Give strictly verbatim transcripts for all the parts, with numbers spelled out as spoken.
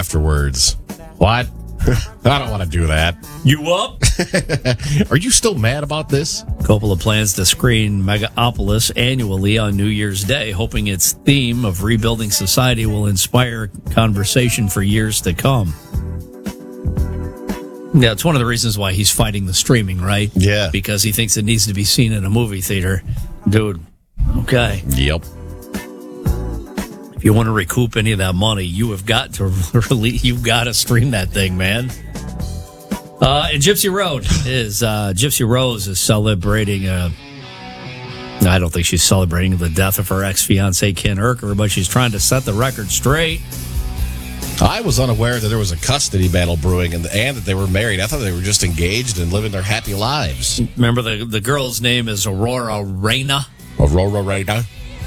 afterwards. What? I don't want to do that. You up? Are you still mad about this? Coppola plans to screen Megapolis annually on New Year's Day, hoping its theme of rebuilding society will inspire conversation for years to come. Yeah, it's one of the reasons why he's fighting the streaming, right? Yeah. Because he thinks it needs to be seen in a movie theater. Dude, okay. Yep. If you want to recoup any of that money, you have got to really, you've got to stream that thing, man. Uh, and Gypsy Road is, uh, Gypsy Rose is celebrating, uh, I don't think she's celebrating the death of her ex-fiancé, Ken Urker, but she's trying to set the record straight. I was unaware that there was a custody battle brewing and, and that they were married. I thought they were just engaged and living their happy lives. Remember, the, the girl's name is Aurora Reyna? Aurora Reyna.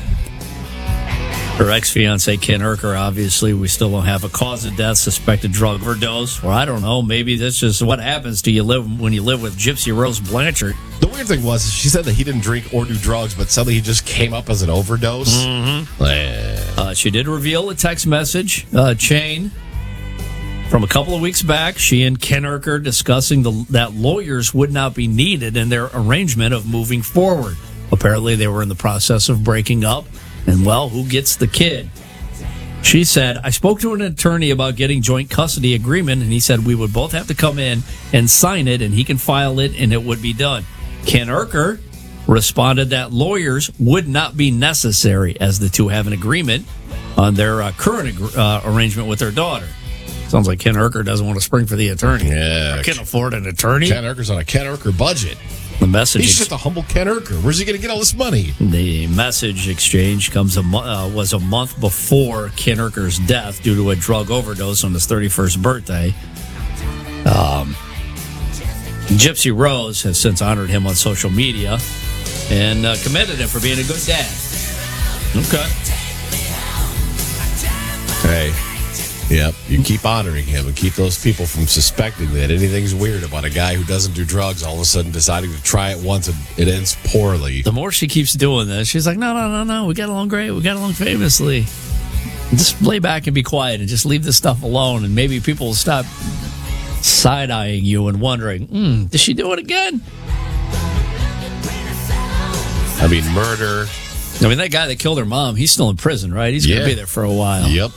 Her ex-fiancé, Ken Urker, obviously, we still don't have a cause of death, suspected drug overdose. Or I don't know, maybe that's just what happens to you live when you live with Gypsy Rose Blanchard. The weird thing was, she said that he didn't drink or do drugs, but suddenly he just came up as an overdose. Mm-hmm. Eh. Uh, she did reveal a text message uh, chain from a couple of weeks back. She and Ken Urker discussing the, that lawyers would not be needed in their arrangement of moving forward. Apparently, they were in the process of breaking up. And, well, who gets the kid? She said, I spoke to an attorney about getting joint custody agreement, and he said we would both have to come in and sign it, and he can file it, and it would be done. Ken Urker responded that lawyers would not be necessary, as the two have an agreement on their uh, current uh, arrangement with their daughter. Sounds like Ken Urker doesn't want to spring for the attorney. Yeah. I can't afford an attorney. Ken Urker's on a Ken Urker budget. The message He's just a humble Ken Urker. Where's he going to get all this money? The message exchange comes a mo- uh, was a month before Ken Urker's death due to a drug overdose on his thirty-first birthday. Um, Gypsy Rose has since honored him on social media and uh, commended him for being a good dad. Okay. Hey. Yep, you keep honoring him and keep those people from suspecting that anything's weird about a guy who doesn't do drugs all of a sudden deciding to try it once and it ends poorly. The more she keeps doing this, she's like, no, no, no, no, we got along great. We got along famously. Just lay back and be quiet and just leave this stuff alone, and maybe people will stop side-eyeing you and wondering, hmm, did she do it again? I mean, murder. I mean, that guy that killed her mom, he's still in prison, right? He's going to Yeah. be there for a while. Yep.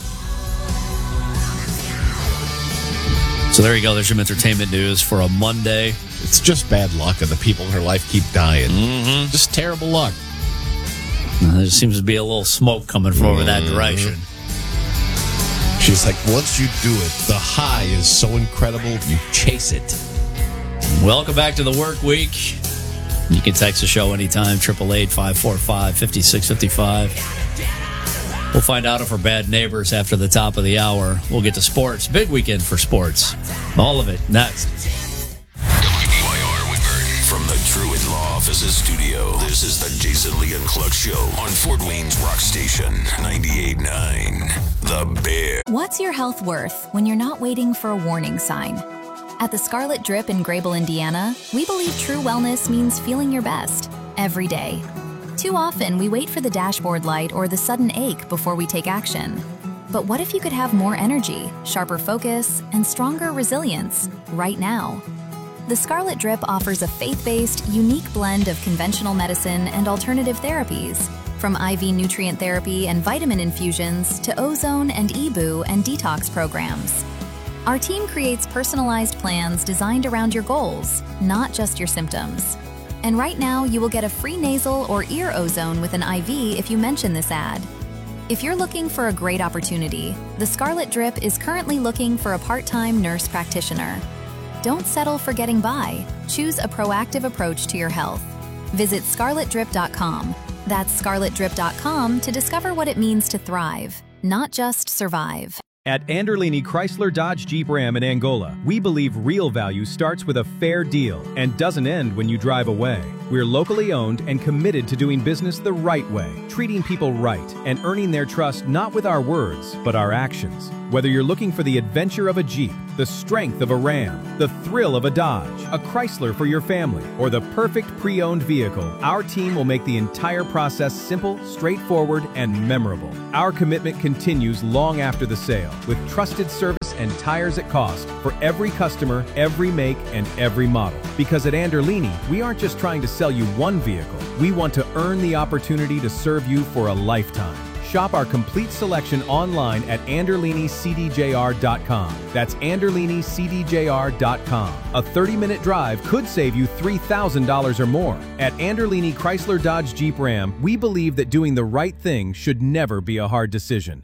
So there you go. There's some entertainment news for a Monday. It's just bad luck, and the people in her life keep dying. Mm-hmm. Just terrible luck. Uh, there seems to be a little smoke coming from over that Mm-hmm. direction. She's like, once you do it, the high is so incredible, you chase it. Welcome back to the work week. You can text the show anytime, eight eight eight, five four five, five six five five. We'll find out if we're bad neighbors after the top of the hour. We'll get to sports. Big weekend for sports. All of it next. W B Y R Whitburn from the Truett Law Offices studio. This is the Jason Lee and Cluck Show on Fort Wayne's Rock Station ninety-eight point nine. The Bear. What's your health worth when you're not waiting for a warning sign? At the Scarlet Drip in Grable, Indiana, we believe true wellness means feeling your best every day. Too often, we wait for the dashboard light or the sudden ache before we take action. But what if you could have more energy, sharper focus, and stronger resilience right now? The Scarlet Drip offers a faith-based, unique blend of conventional medicine and alternative therapies, from I V nutrient therapy and vitamin infusions to ozone and E B U and detox programs. Our team creates personalized plans designed around your goals, not just your symptoms. And right now, you will get a free nasal or ear ozone with an I V if you mention this ad. If you're looking for a great opportunity, the Scarlet Drip is currently looking for a part-time nurse practitioner. Don't settle for getting by. Choose a proactive approach to your health. Visit scarlet drip dot com. That's scarlet drip dot com to discover what it means to thrive, not just survive. At Anderlini Chrysler Dodge Jeep Ram in Angola, we believe real value starts with a fair deal and doesn't end when you drive away. We're locally owned and committed to doing business the right way, treating people right, and earning their trust not with our words, but our actions. Whether you're looking for the adventure of a Jeep, the strength of a Ram, the thrill of a Dodge, a Chrysler for your family, or the perfect pre-owned vehicle, our team will make the entire process simple, straightforward, and memorable. Our commitment continues long after the sale, with trusted service and tires at cost for every customer, every make, and every model. Because at Anderlini, we aren't just trying to sell you one vehicle. We want to earn the opportunity to serve you for a lifetime. Shop our complete selection online at anderlini c d j r dot com. That's anderlini c d j r dot com. A thirty-minute drive could save you three thousand dollars or more. At Anderlini Chrysler Dodge Jeep Ram, we believe that doing the right thing should never be a hard decision.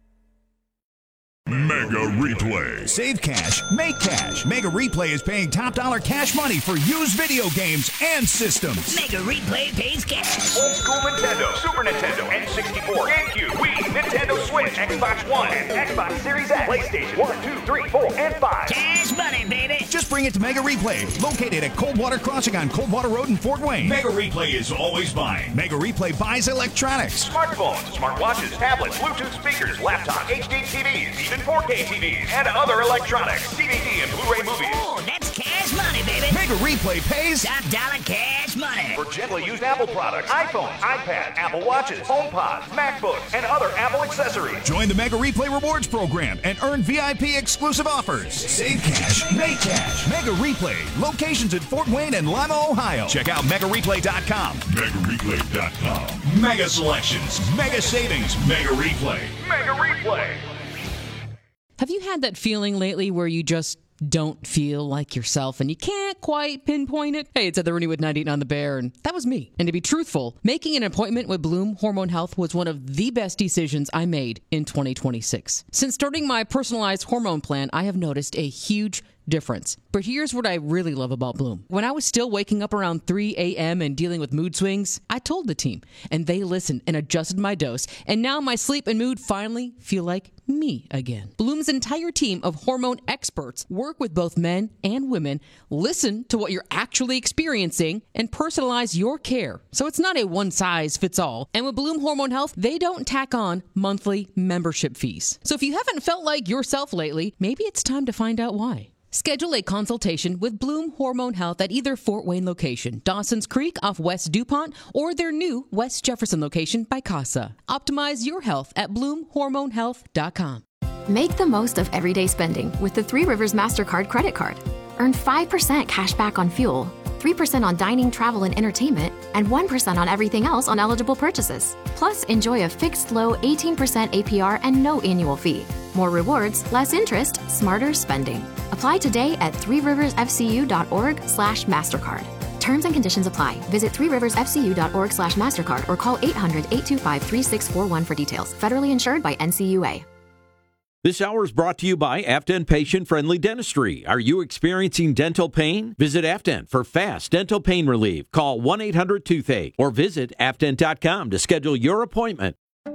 Mega Replay. Save cash, make cash. Mega Replay is paying top dollar cash money for used video games and systems. Mega Replay pays cash. Old school Nintendo, Super Nintendo, N sixty-four, GameCube, Wii, Nintendo Switch, Xbox One, and Xbox Series X, PlayStation one, two, three, four, and five. Cash money, baby. Just bring it to Mega Replay, located at Coldwater Crossing on Coldwater Road in Fort Wayne. Mega Replay is always buying. Mega Replay buys electronics. Smartphones, smartwatches, tablets, Bluetooth speakers, laptops, H D T Vs, even four K T Vs, and other electronics, D V D and Blu-ray movies. Oh, that's cash money, baby. Mega Replay pays Top dollar cash money. For gently used Apple products, iPhones, iPads, Apple Watches, HomePods, MacBooks, and other Apple accessories. Join the Mega Replay Rewards program and earn V I P exclusive offers. Save cash, make cash. Mega Replay, locations in Fort Wayne and Lima, Ohio. Check out mega replay dot com. Mega Replay dot com. Mega selections, mega savings, Mega Replay. Mega Replay. Have you had that feeling lately where you just don't feel like yourself and you can't quite pinpoint it? Hey, it's Heather Rooney with ninety-eight on The Bear, and that was me. And to be truthful, making an appointment with Bloom Hormone Health was one of the best decisions I made in twenty twenty-six. Since starting my personalized hormone plan, I have noticed a huge difference. But here's what I really love about Bloom. When I was still waking up around three a.m. and dealing with mood swings, I told the team, and they listened and adjusted my dose, and now my sleep and mood finally feel like me again. Bloom's entire team of hormone experts work with both men and women, listen to what you're actually experiencing, and personalize your care. So it's not a one-size-fits-all. And with Bloom Hormone Health, they don't tack on monthly membership fees. So if you haven't felt like yourself lately, maybe it's time to find out why. Schedule a consultation with Bloom Hormone Health at either Fort Wayne location, Dawson's Creek off West DuPont, or their new West Jefferson location by Casa. Optimize your health at bloom hormone health dot com. Make the most of everyday spending with the Three Rivers MasterCard credit card. Earn five percent cash back on fuel, three percent on dining, travel, and entertainment, and one percent on everything else on eligible purchases. Plus, enjoy a fixed low eighteen percent A P R and no annual fee. More rewards, less interest, smarter spending. Apply today at three rivers f c u dot org slash MasterCard. Terms and conditions apply. Visit three rivers f c u dot org slash MasterCard or call eight hundred, eight two five, three six four one for details. Federally insured by N C U A. This hour is brought to you by Afton Patient Friendly Dentistry. Are you experiencing dental pain? Visit Afton for fast dental pain relief. Call one eight hundred toothache or visit afton dot com to schedule your appointment.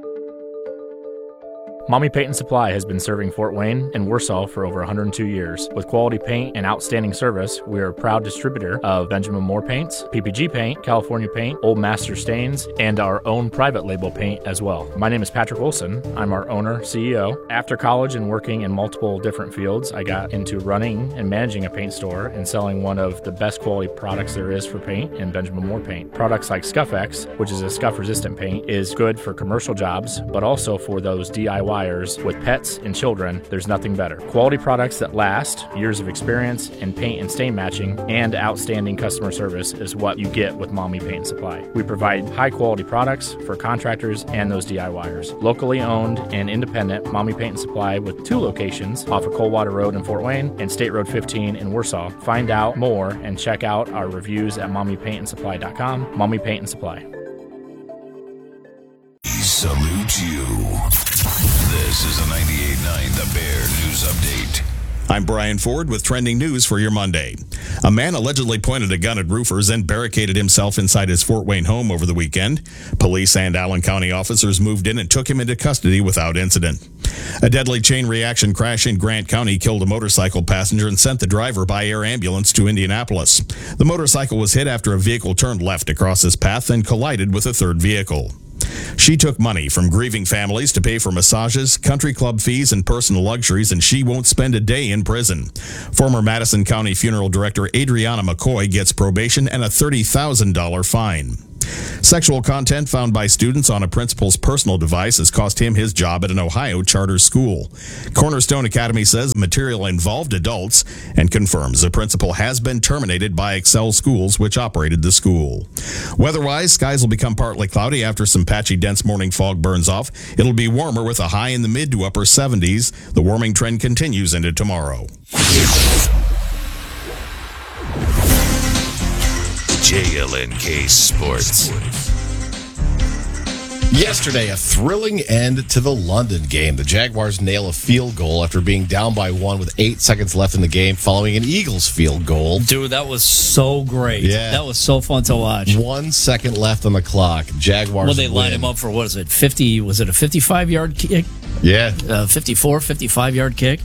Mommy Paint and Supply has been serving Fort Wayne and Warsaw for over one hundred two years. With quality paint and outstanding service, we are a proud distributor of Benjamin Moore paints, P P G paint, California paint, Old Master stains, and our own private label paint as well. My name is Patrick Wilson. I'm our owner, C E O. After college and working in multiple different fields, I got into running and managing a paint store and selling one of the best quality products there is for paint in Benjamin Moore paint. Products like Scuff-X, which is a scuff-resistant paint, is good for commercial jobs, but also for those D I Y with pets and children. There's nothing better. Quality products that last, years of experience in paint and stain matching, and outstanding customer service is what you get with Mommy Paint and Supply. We provide high quality products for contractors and those D I Y ers. Locally owned and independent, Mommy Paint and Supply with two locations off of Coldwater Road in Fort Wayne and State Road fifteen in Warsaw. Find out more and check out our reviews at mommy paint and supply dot com. Mommy Paint and Supply. Salute you. This is a ninety-eight point nine The Bear News Update. I'm Brian Ford with trending news for your Monday. A man allegedly pointed a gun at roofers and barricaded himself inside his Fort Wayne home over the weekend. Police and Allen County officers moved in and took him into custody without incident. A deadly chain reaction crash in Grant County killed a motorcycle passenger and sent the driver by air ambulance to Indianapolis. The motorcycle was hit after a vehicle turned left across his path and collided with a third vehicle. She took money from grieving families to pay for massages, country club fees, and personal luxuries, and she won't spend a day in prison. Former Madison County Funeral Director Adriana McCoy gets probation and a thirty thousand dollars fine. Sexual content found by students on a principal's personal device has cost him his job at an Ohio charter school. Cornerstone Academy says the material involved adults and confirms the principal has been terminated by Excel Schools, which operated the school. Weather-wise, skies will become partly cloudy after some patchy, dense morning fog burns off. It'll be warmer with a high in the mid to upper seventies. The warming trend continues into tomorrow. J L N K Sports. Yesterday, a thrilling end to the London game. The Jaguars nail a field goal after being down by one with eight seconds left in the game following an Eagles field goal. Dude, that was so great. Yeah. That was so fun to watch. One second left on the clock. Jaguars Well, they win. lined him up for, what is it, fifty? Was it a fifty-five-yard kick? Yeah. Uh, fifty-four, fifty-five-yard kick?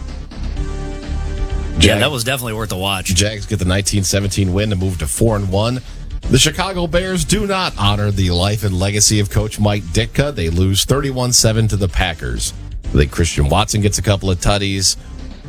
Jag- yeah, that was definitely worth a watch. Jags get the nineteen seventeen win to move to four and one. The Chicago Bears do not honor the life and legacy of Coach Mike Ditka. They lose thirty-one seven to the Packers. I think Christian Watson gets a couple of tutties.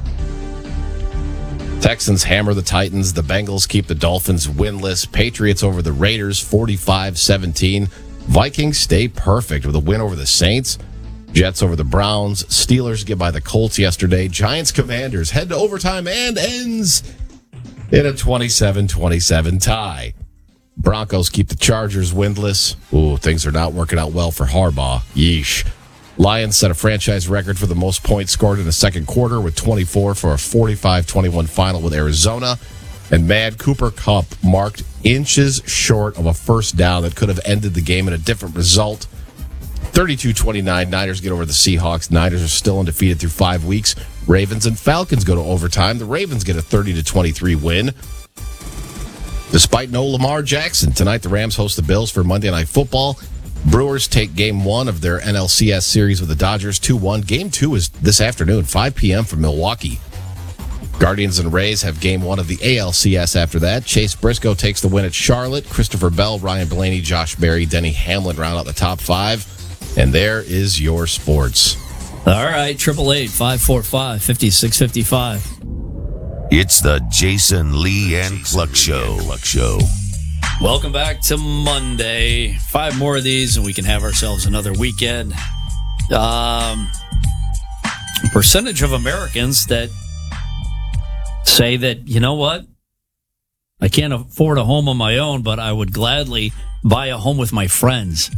Texans hammer the Titans. The Bengals keep the Dolphins winless. Patriots over the Raiders forty-five seventeen. Vikings stay perfect with a win over the Saints. Jets over the Browns. Steelers get by the Colts yesterday. Giants Commanders head to overtime and ends in a twenty-seven twenty-seven tie. Broncos keep the Chargers winless. Ooh, things are not working out well for Harbaugh. Yeesh. Lions set a franchise record for the most points scored in a second quarter with twenty-four for a forty-five twenty-one final with Arizona. And man, Cooper Kupp marked inches short of a first down that could have ended the game in a different result. thirty-two twenty-nine, Niners get over the Seahawks. Niners are still undefeated through five weeks. Ravens and Falcons go to overtime. The Ravens get a thirty to twenty-three win. Despite no Lamar Jackson, tonight the Rams host the Bills for Monday Night Football. Brewers take game one of their N L C S series with the Dodgers two one. Game two is this afternoon, five p.m. from Milwaukee. Guardians and Rays have game one of the A L C S after that. Chase Briscoe takes the win at Charlotte. Christopher Bell, Ryan Blaney, Josh Berry, Denny Hamlin round out the top five. And there is your sports. All right, eight eight eight, five four five, five six five five. It's the Jason Lee and Cluck Show. Cluck Show. Welcome back to Monday. Five more of these, and we can have ourselves another weekend. Um, percentage of Americans that say that, you know what? I can't afford a home on my own, but I would gladly buy a home with my friends.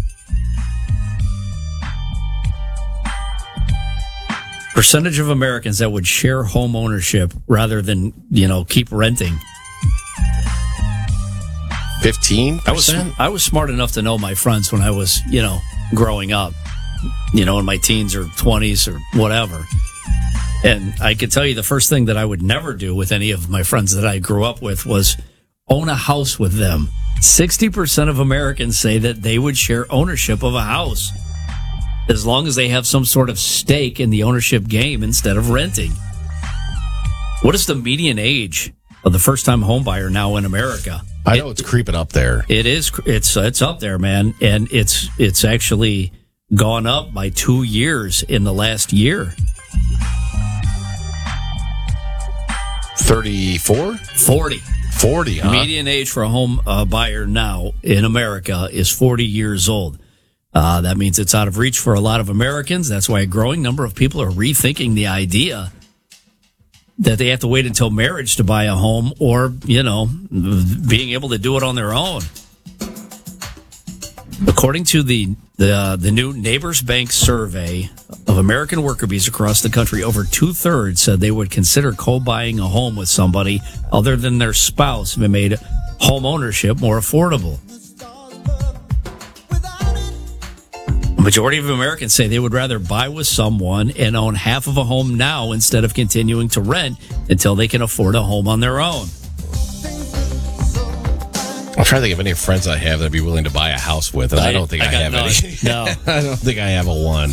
Percentage of Americans that would share home ownership rather than, you know, keep renting. fifteen percent? I was, I was smart enough to know my friends when I was, you know, growing up, you know, in my teens or twenties or whatever. And I could tell you the first thing that I would never do with any of my friends that I grew up with was own a house with them. sixty percent of Americans say that they would share ownership of a house, as long as they have some sort of stake in the ownership game instead of renting. What is the median age of the first-time home buyer now in America? I know it, it's creeping up there. It is. It's it's up there, man, and it's it's actually gone up by two years in the last year. thirty-four? forty. forty, huh? Median age for a home uh, buyer now in America is forty years old. Uh, that means it's out of reach for a lot of Americans. That's why a growing number of people are rethinking the idea that they have to wait until marriage to buy a home, or, you know, being able to do it on their own. According to the the, uh, the new Neighbors Bank survey of American worker bees across the country, over two-thirds said they would consider co-buying a home with somebody other than their spouse if it made home ownership more affordable. A majority of Americans say they would rather buy with someone and own half of a home now instead of continuing to rent until they can afford a home on their own. I'm trying to think of any friends I have that I'd be willing to buy a house with, and I, I don't think I, I have none. any. No. I don't think I have a one.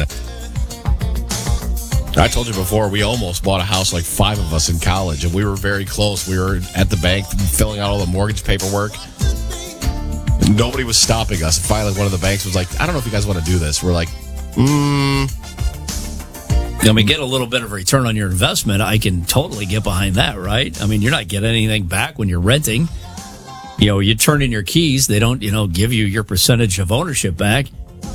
I told you before, we almost bought a house, like five of us in college, and we were very close. We were at the bank filling out all the mortgage paperwork. Nobody was stopping us. And finally, one of the banks was like, I don't know if you guys want to do this. We're like, hmm. I mean, get a little bit of return on your investment. I can totally get behind that, right? I mean, you're not getting anything back when you're renting. You know, you turn in your keys, they don't, you know, give you your percentage of ownership back.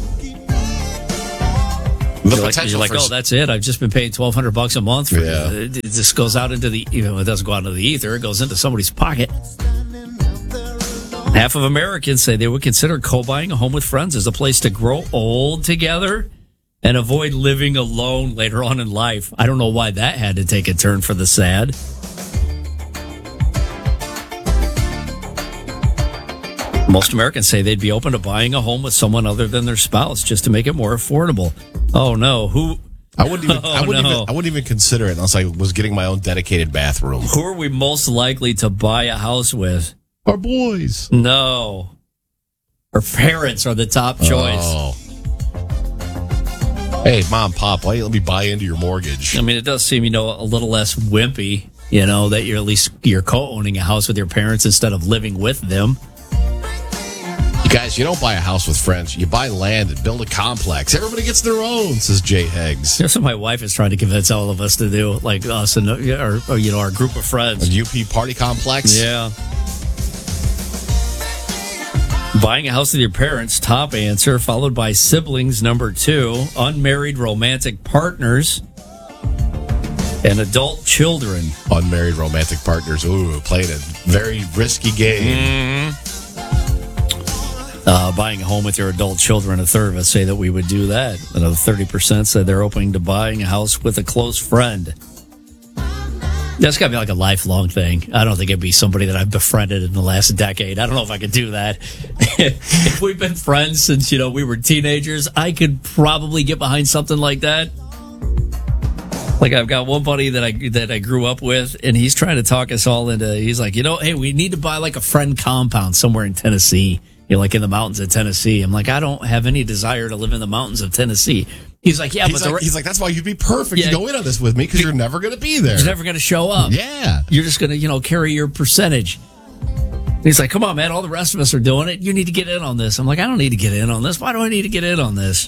The You're like, you're like for- oh, that's it. I've just been paying twelve hundred bucks a month for Yeah. it. It just goes out into the, you know, it doesn't go out into the ether. It goes into somebody's pocket. Half of Americans say they would consider co-buying a home with friends as a place to grow old together and avoid living alone later on in life. I don't know why that had to take a turn for the sad. Most Americans say they'd be open to buying a home with someone other than their spouse just to make it more affordable. Oh no, who? I wouldn't even. Oh, I wouldn't no. even. I wouldn't even consider it unless I was getting my own dedicated bathroom. Who are we most likely to buy a house with? Our boys. No, our parents are the top choice. Oh. Hey, mom, pop, why don't you let me buy into your mortgage? I mean, it does seem, you know, a little less wimpy. You know that you're at least you're co-owning a house with your parents instead of living with them. Guys, you don't buy a house with friends. You buy land and build a complex. Everybody gets their own, says Jay Heggs. That's what my wife is trying to convince all of us to do, like us and our, or, you know, our group of friends. A U P party complex? Yeah. Buying a house with your parents, top answer, followed by siblings, number two, unmarried romantic partners, and adult children. Unmarried romantic partners. Ooh, playing a very risky game. Mm-hmm. Uh, buying a home with your adult children, a third of us say that we would do that. Another thirty percent said they're open to buying a house with a close friend. That's got to be like a lifelong thing. I don't think it'd be somebody that I've befriended in the last decade. I don't know if I could do that. If we've been friends since, you know, we were teenagers, I could probably get behind something like that. Like, I've got one buddy that I that I grew up with, and he's trying to talk us all into, he's like, you know, hey, we need to buy like a friend compound somewhere in Tennessee. You know, like in the mountains of Tennessee. I'm like, I don't have any desire to live in the mountains of Tennessee. He's like, yeah, he's but like, the, he's like, that's why you'd be perfect Yeah. to go in on this with me because you're never going to be there. You're never going to show up. Yeah. You're just going to, you know, carry your percentage. He's like, come on, man. All the rest of us are doing it. You need to get in on this. I'm like, I don't need to get in on this. Why do I need to get in on this?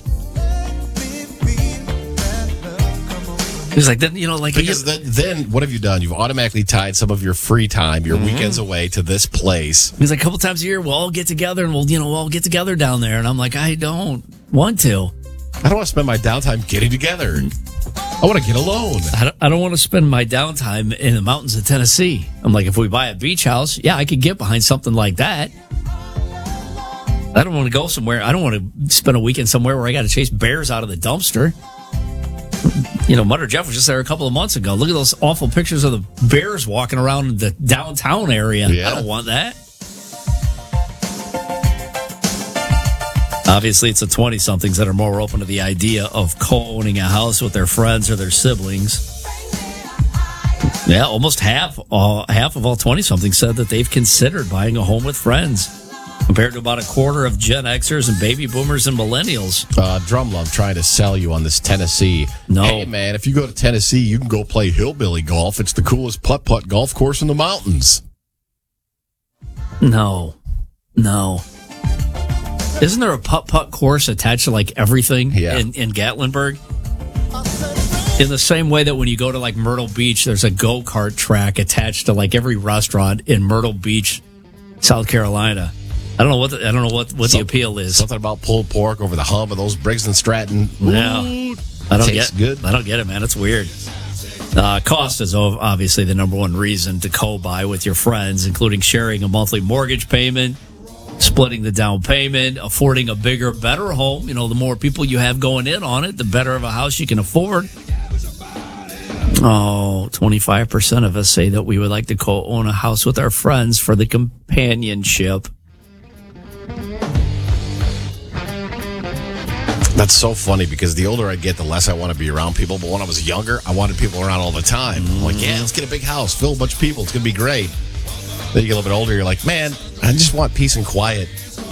He's like, then, you know, like... Because then, then what have you done? You've automatically tied some of your free time, your mm-hmm. weekends away to this place. He's like, a couple times a year, we'll all get together and we'll, you know, we'll all get together down there. And I'm like, I don't want to. I don't want to spend my downtime getting together. I want to get alone. I don't, I don't want to spend my downtime in the mountains of Tennessee. I'm like, if we buy a beach house, yeah, I could get behind something like that. I don't want to go somewhere. I don't want to spend a weekend somewhere where I got to chase bears out of the dumpster. You know, Mudder Jeff was just there a couple of months ago. Look at those awful pictures of the bears walking around the downtown area. Yeah. I don't want that. Obviously, it's the twenty-somethings that are more open to the idea of co-owning a house with their friends or their siblings. Yeah, almost half, uh, half of all twenty-somethings said that they've considered buying a home with friends, compared to about a quarter of Gen Xers and baby boomers and millennials. Uh, Drumlove trying to sell you on this Tennessee. No. Hey, man, if you go to Tennessee, you can go play hillbilly golf. It's the coolest putt-putt golf course in the mountains. No. No. Isn't there a putt-putt course attached to, like, everything yeah. in, in Gatlinburg? In the same way that when you go to, like, Myrtle Beach, there's a go-kart track attached to, like, every restaurant in Myrtle Beach, South Carolina. I don't know what the, I don't know what, what Some, the appeal is. Something about pulled pork over the hump of those Briggs and Stratton. Yeah, I don't Tastes get good. I don't get it, man. It's weird. Uh, cost is obviously the number one reason to co-buy with your friends, including sharing a monthly mortgage payment, splitting the down payment, affording a bigger, better home. You know, the more people you have going in on it, the better of a house you can afford. Oh, twenty-five percent of us say that we would like to co-own a house with our friends for the companionship. That's so funny because the older I get, the less I want to be around people. But when I was younger, I wanted people around all the time. I'm like, yeah, let's get a big house, fill a bunch of people. It's going to be great. Then you get a little bit older, you're like, man, I just want peace and quiet.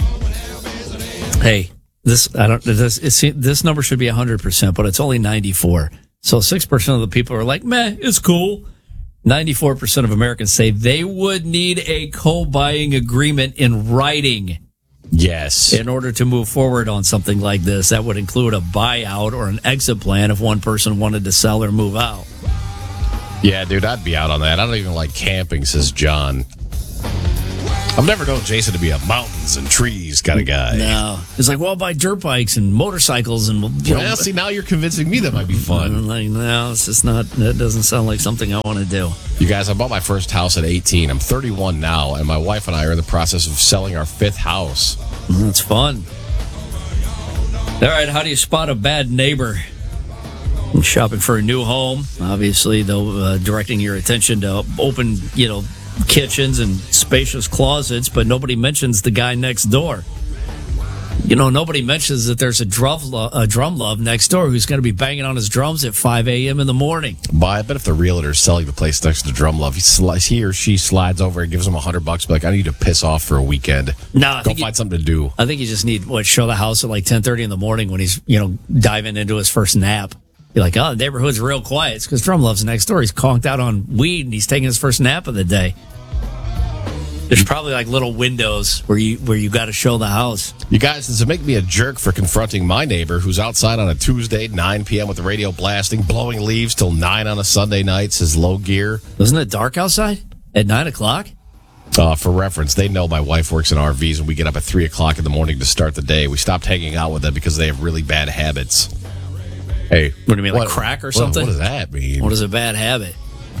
Hey, this I don't this it's, this number should be one hundred percent, but it's only ninety-four. So six percent of the people are like, meh, it's cool. ninety-four percent of Americans say they would need a co-buying agreement in writing. Yes. In order to move forward on something like this, that would include a buyout or an exit plan if one person wanted to sell or move out. Yeah, dude, I'd be out on that. I don't even like camping, says John. I've never known Jason to be a mountains and trees kind of guy. No. It's like, well, buy dirt bikes and motorcycles and, you well, know. see, now you're convincing me that might be fun. I'm like, no, it's just not, that doesn't sound like something I want to do. You guys, I bought my first house at eighteen. I'm thirty-one now, and my wife and I are in the process of selling our fifth house. That's fun. All right, how do you spot a bad neighbor? Shopping for a new home, obviously, though, uh, directing your attention to open, you know, kitchens and spacious closets, but nobody mentions the guy next door. You know, nobody mentions that there's a drum, lo- a drum love next door who's going to be banging on his drums at five a.m. in the morning. But I bet if the realtor's selling the place next to Drum Love, he, sli- he or she slides over and gives him a hundred bucks, be like, I need to piss off for a weekend. No, I Go think find you, something to do. I think you just need, what, show the house at like ten thirty in the morning when he's, you know, diving into his first nap. You're like, oh, the neighborhood's real quiet. It's because Drum Love's next door. He's conked out on weed and he's taking his first nap of the day. There's probably like little windows where you where you got to show the house. You guys, does it make me a jerk for confronting my neighbor who's outside on a Tuesday, nine p.m. with the radio blasting, blowing leaves till nine on a Sunday night, says low gear? Isn't it dark outside at nine o'clock? Uh, for reference, they know my wife works in R Vs and we get up at three o'clock in the morning to start the day. We stopped hanging out with them because they have really bad habits. Hey, what do you mean, like crack or what, something? What does that mean? What is a bad habit?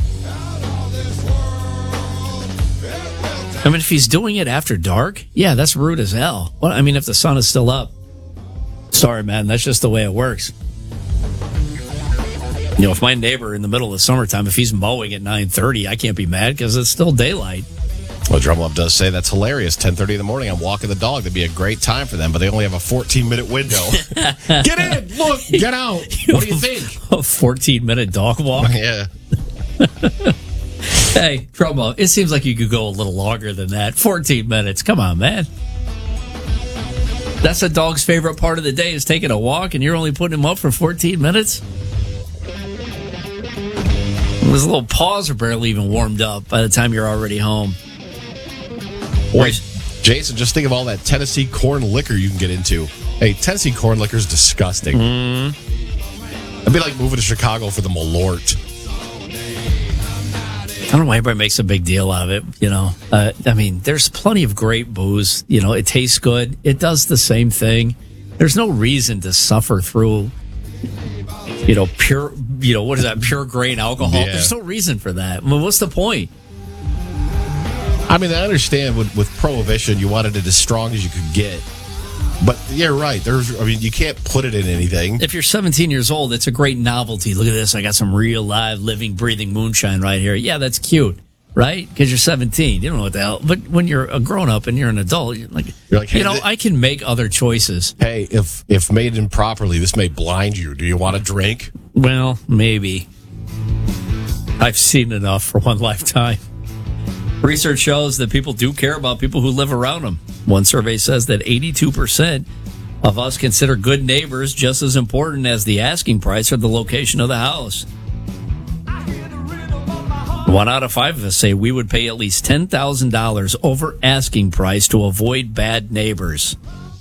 I mean, if he's doing it after dark, yeah, that's rude as hell. Well, I mean, if the sun is still up, sorry, man, that's just the way it works. You know, if my neighbor in the middle of the summertime, if he's mowing at nine thirty, I can't be mad because it's still daylight. Well, Drum Love does say that's hilarious. ten thirty in the morning, I'm walking the dog. That'd be a great time for them, but they only have a fourteen-minute window. Get in! Look! Get out! What do you think? A fourteen-minute dog walk? Yeah. Hey, Drum Love, it seems like you could go a little longer than that. fourteen minutes. Come on, man. That's a dog's favorite part of the day is taking a walk, and you're only putting him up for fourteen minutes? His little paws are barely even warmed up by the time you're already home. Wait, Jason, just think of all that Tennessee corn liquor you can get into. Hey, Tennessee corn liquor is disgusting. Mm. It'd be like moving to Chicago for the Malort. I don't know why everybody makes a big deal out of it, you know. Uh, I mean, there's plenty of great booze. You know, it tastes good. It does the same thing. There's no reason to suffer through, you know, pure, you know, what is that, pure grain alcohol? Yeah. There's no reason for that. I mean, what's the point? I mean, I understand with, with Prohibition, you wanted it as strong as you could get. But you're right. There's, I mean, you can't put it in anything. If you're seventeen years old, it's a great novelty. Look at this. I got some real, live, living, breathing moonshine right here. Yeah, that's cute, right? Because you're seventeen. You don't know what the hell. But when you're a grown-up and you're an adult, you're like, you're like hey, you know, th- I can make other choices. Hey, if, if made improperly, this may blind you. Do you want a drink? Well, maybe. I've seen enough for one lifetime. Research shows that people do care about people who live around them. One survey says that eighty-two percent of us consider good neighbors just as important as the asking price or the location of the house. One out of five of us say we would pay at least ten thousand dollars over asking price to avoid bad neighbors.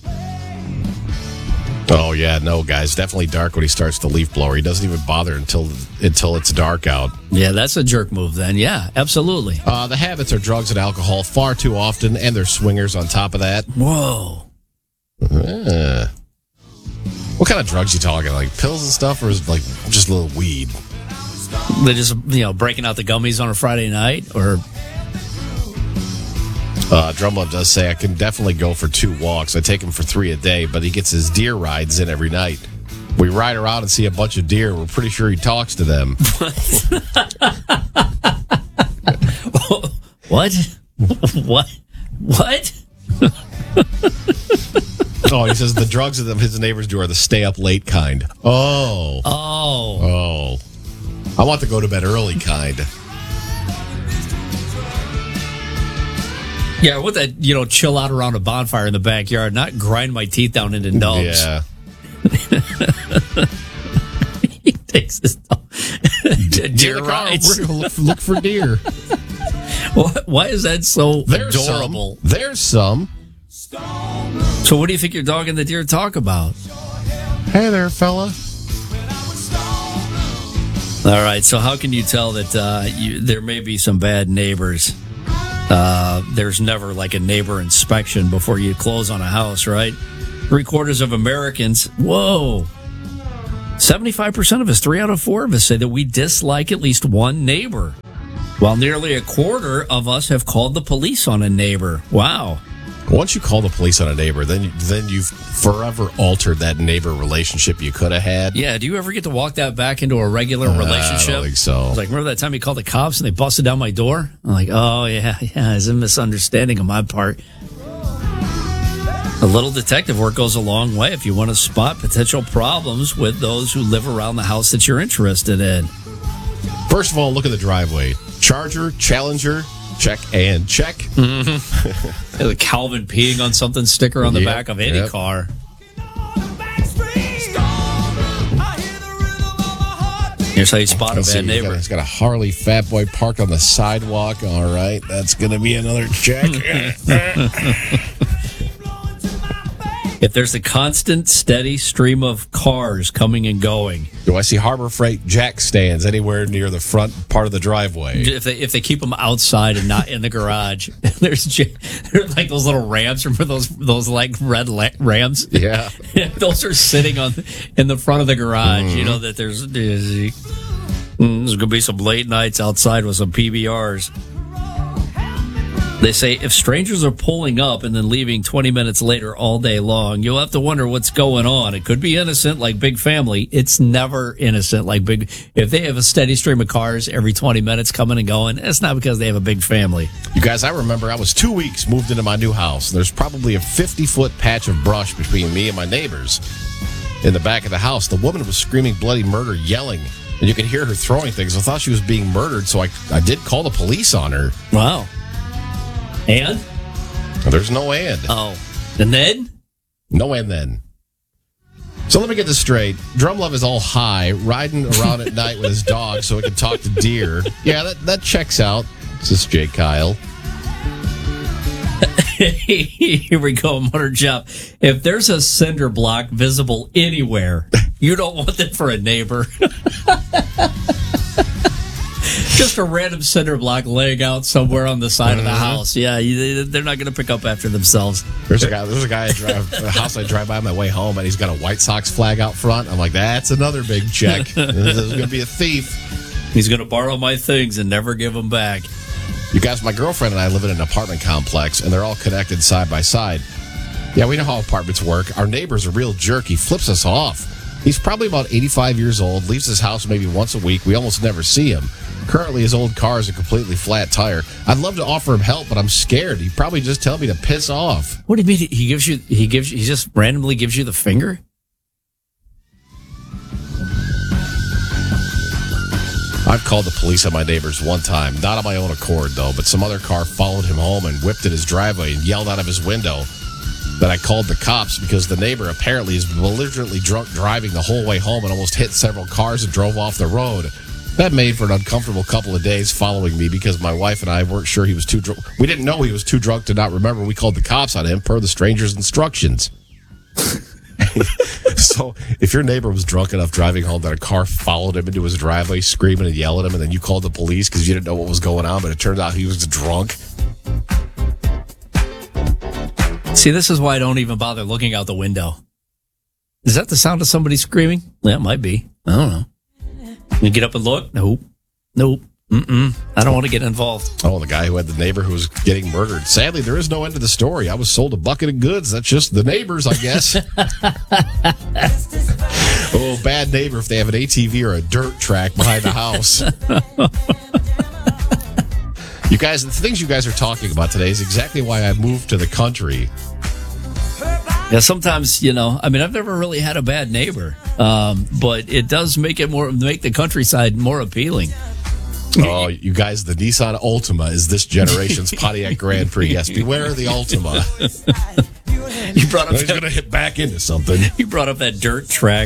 Oh, yeah, no, guys. Definitely dark when he starts the leaf blower. He doesn't even bother until until it's dark out. Yeah, that's a jerk move then. Yeah, absolutely. Uh, the habits are drugs and alcohol far too often, and they're swingers on top of that. Whoa. Uh, what kind of drugs you talking? Like pills and stuff, or is it like just a little weed? They're just, you know, breaking out the gummies on a Friday night, or... Uh, Drum Love does say I can definitely go for two walks. I take him for three a day, but he gets his deer rides in every night. We ride around and see a bunch of deer. We're pretty sure he talks to them. What? What? What? Oh, he says the drugs that his neighbors do are the stay up late kind. Oh. Oh. Oh. I want to go to bed early kind. Yeah, what that, you know, chill out around a bonfire in the backyard, not grind my teeth down into nubs. Yeah. He takes his dog. Deer rides. Look, look for deer. Why, why is that so There's adorable? Some. There's some. So what do you think your dog and the deer talk about? Hey there, fella. All right, so how can you tell that uh, you, there may be some bad neighbors? Uh, there's never like a neighbor inspection before you close on a house, right? Three quarters of Americans, whoa, seventy-five percent of us, three out of four of us say that we dislike at least one neighbor, while nearly a quarter of us have called the police on a neighbor. Wow. Once you call the police on a neighbor, then then you've forever altered that neighbor relationship you could have had. Yeah, do you ever get to walk that back into a regular Uh, relationship? I don't think so. I was like, remember that time you called the cops and they busted down my door? I'm like, oh, yeah, yeah, it's a misunderstanding on my part. A little detective work goes a long way if you want to spot potential problems with those who live around the house that you're interested in. First of all, look at the driveway. Charger, Challenger, check and check. Mm-hmm. The Calvin peeing on something sticker on the Yep, back of any yep. car. Here's how you spot a Let's see, bad he's got- neighbor. He's got a Harley Fat Boy parked on the sidewalk. All right, that's going to be another check. If there's a constant, steady stream of cars coming and going. Do I see Harbor Freight jack stands anywhere near the front part of the driveway? If they if they keep them outside and not in the garage, there's j- there's like those little ramps. Remember those those like red la- rams? Yeah, those are sitting on in the front of the garage. Mm-hmm. You know that there's there's, mm, there's gonna be some late nights outside with some P B Rs. They say if strangers are pulling up and then leaving twenty minutes later all day long, you'll have to wonder what's going on. It could be innocent like Big Family. It's never innocent like Big. If they have a steady stream of cars every twenty minutes coming and going, it's not because they have a big family. You guys, I remember I was two weeks moved into my new house. There's probably a fifty-foot patch of brush between me and my neighbors. In the back of the house, the woman was screaming bloody murder, yelling, and you could hear her throwing things. I thought she was being murdered, so I, I did call the police on her. Wow. And? There's no and. Oh. And then? No and then. So let me get this straight. Drum Love is all high, riding around at night with his dog so he can talk to deer. Yeah, that, that checks out. This is Jay Kyle. Here we go, Motor Job. If there's a cinder block visible anywhere, you don't want that for a neighbor. Just a random cinder block laying out somewhere on the side mm-hmm. of the house. Yeah, you, they're not going to pick up after themselves. There's a guy. There's a guy I drive a house I drive by on my way home, and he's got a White Sox flag out front. I'm like, that's another big check. This is going to be a thief. He's going to borrow my things and never give them back. You guys, my girlfriend and I live in an apartment complex, and they're all connected side by side. Yeah, we know how apartments work. Our neighbor's a real jerk. He flips us off. He's probably about eighty-five years old, leaves his house maybe once a week. We almost never see him. Currently, his old car is a completely flat tire. I'd love to offer him help, but I'm scared. He'd probably just tell me to piss off. What do you mean? He gives you? He gives you? He just randomly gives you the finger? I've called the police on my neighbors one time, not on my own accord though, but some other car followed him home and whipped in his driveway and yelled out of his window. Then I called the cops because the neighbor apparently is belligerently drunk driving the whole way home and almost hit several cars and drove off the road. That made for an uncomfortable couple of days following me because my wife and I weren't sure he was too drunk. We didn't know he was too drunk to not remember. We called the cops on him per the stranger's instructions. So if your neighbor was drunk enough driving home that a car followed him into his driveway screaming and yelling at him, and then you called the police because you didn't know what was going on, but it turned out he was drunk. See, this is why I don't even bother looking out the window. Is that the sound of somebody screaming? Yeah, it might be. I don't know. You get up and look? Nope. Nope. Mm-mm. I don't want to get involved. Oh, the guy who had the neighbor who was getting murdered. Sadly, there is no end to the story. I was sold a bucket of goods. That's just the neighbors, I guess. Oh, bad neighbor if they have an A T V or a dirt track behind the house. You guys, the things you guys are talking about today is exactly why I moved to the country. Yeah, sometimes, you know, I mean, I've never really had a bad neighbor, um, but it does make it more, make the countryside more appealing. Oh, you guys, the Nissan Altima is this generation's Pontiac Grand Prix. Yes, beware the Altima. You brought up He's going to hit back into something. You brought up that dirt track.